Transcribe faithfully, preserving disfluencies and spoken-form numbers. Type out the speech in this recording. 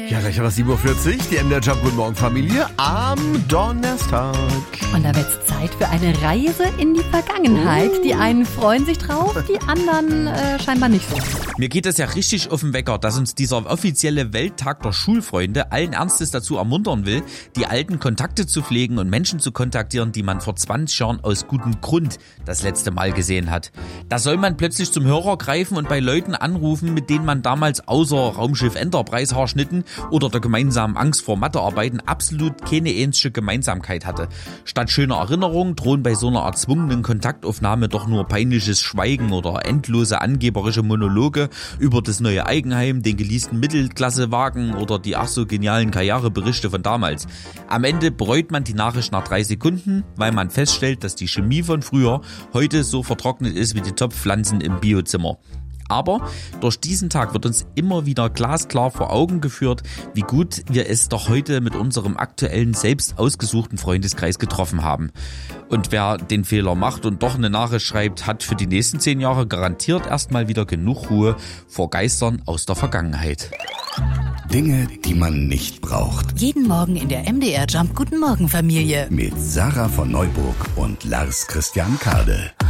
Ja, gleich war sieben Uhr vierzig, die M D R Jump Guten Morgen Familie am Donnerstag. Und da wird's Zeit für eine Reise in die Vergangenheit. Die einen freuen sich drauf, die anderen äh, scheinbar nicht so. Mir geht es ja richtig auf den Wecker, dass uns dieser offizielle Welttag der Schulfreunde allen Ernstes dazu ermuntern will, die alten Kontakte zu pflegen und Menschen zu kontaktieren, die man vor zwanzig Jahren aus gutem Grund das letzte Mal gesehen hat. Da soll man plötzlich zum Hörer greifen und bei Leuten anrufen, mit denen man damals außer Raumschiff Enterprise Haarschnitten oder der gemeinsamen Angst vor Mathearbeiten absolut keine ähnliche Gemeinsamkeit hatte. Statt schöner Erinnerungen drohen bei so einer erzwungenen Kontaktaufnahme doch nur peinliches Schweigen oder endlose angeberische Monologe über das neue Eigenheim, den geleasten Mittelklassewagen oder die ach so genialen Karriereberichte von damals. Am Ende bereut man die Nachricht nach drei Sekunden, weil man feststellt, dass die Chemie von früher heute so vertrocknet ist wie die Topfpflanzen im Biozimmer. Aber durch diesen Tag wird uns immer wieder glasklar vor Augen geführt, wie gut wir es doch heute mit unserem aktuellen, selbst ausgesuchten Freundeskreis getroffen haben. Und wer den Fehler macht und doch eine Nachricht schreibt, hat für die nächsten zehn Jahre garantiert erstmal wieder genug Ruhe vor Geistern aus der Vergangenheit. Dinge, die man nicht braucht. Jeden Morgen in der M D R Jump Guten Morgen Familie. Mit Sarah von Neuburg und Lars Christian Kade.